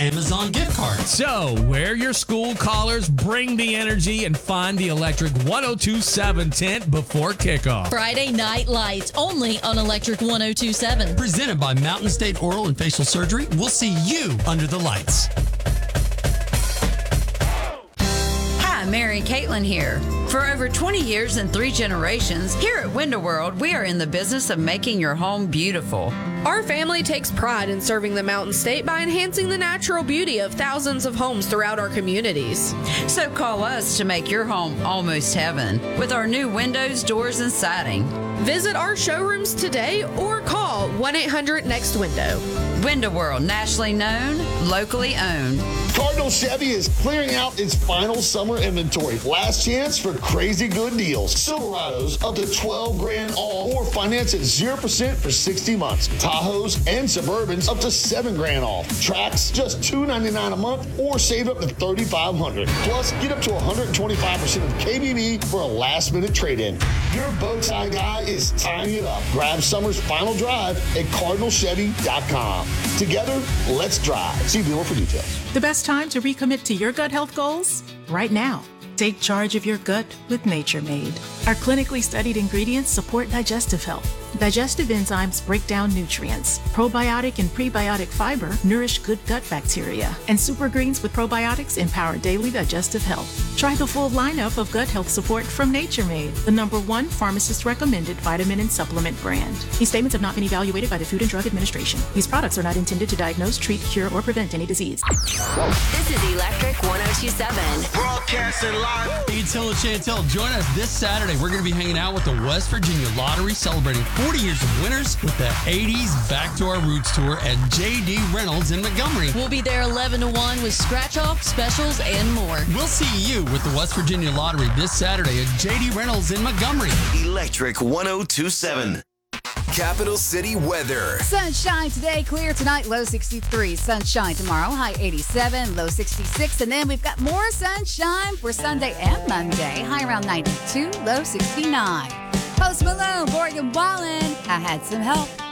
Amazon gift card. So, wear your school collars, bring the energy, and find the Electric 1027 tent before kickoff. Friday Night Lights, only on Electric 1027. Presented by Mountain State Oral and Facial Surgery. We'll see you under the lights. Hi, Mary Caitlin here. For over 20 years and 3 generations, here at Window World, we are in the business of making your home beautiful. Our family takes pride in serving the Mountain State by enhancing the natural beauty of thousands of homes throughout our communities. So call us to make your home almost heaven with our new windows, doors, and siding. Visit our showrooms today or call 1-800-NEXT-WINDOW. Window World, nationally known, locally owned. Cardinal Chevy is clearing out its final summer inventory. Last chance for crazy good deals. Silverados up to $12,000 off or finance at 0% for 60 months. Tahoes and Suburbans up to $7,000 off. Tracks just $299 a month or save up to $3,500. Plus, get up to 125% of KBB for a last-minute trade-in. Your bow tie guy is tying it up. Grab summer's final drive at CardinalChevy.com. Together, let's drive. See dealer for details. The best time to recommit to your gut health goals? Right now. Take charge of your gut with Nature Made. Our clinically studied ingredients support digestive health. Digestive enzymes break down nutrients. Probiotic and prebiotic fiber nourish good gut bacteria. And super greens with probiotics empower daily digestive health. Try the full lineup of gut health support from Nature Made, the #1 pharmacist-recommended vitamin and supplement brand. These statements have not been evaluated by the Food and Drug Administration. These products are not intended to diagnose, treat, cure, or prevent any disease. This is Electric 1027. Broadcasting live. Chantel and Chantel, join us this Saturday. We're going to be hanging out with the West Virginia Lottery, celebrating 40 years of winners with the 80s Back to Our Roots tour at J.D. Reynolds in Montgomery. We'll be there 11 to 1 with scratch-off, specials, and more. We'll see you with the West Virginia Lottery this Saturday at J.D. Reynolds in Montgomery. Electric 1027. Capital City weather. Sunshine today, clear tonight, low 63. Sunshine tomorrow, high 87, low 66. And then we've got more sunshine for Sunday and Monday, high around 92, low 69. Post Malone, Morgan Wallen, I had some help.